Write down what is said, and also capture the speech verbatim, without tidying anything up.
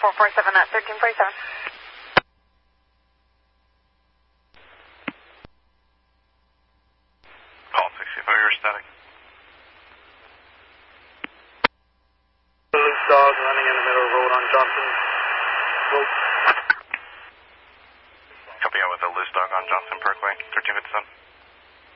four four seven at thirteen forty-seven. Call sixty-five, you're static. Loose dog running in the middle of the road on Johnson Road. Copy out with a loose dog on Johnson Parkway, thirteen fifty-seven.